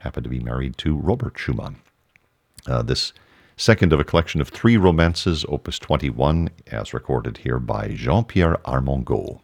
happened to be married to Robert Schumann. This second of a collection of 3 romances, opus 21, as recorded here by Jean-Pierre Armengaud.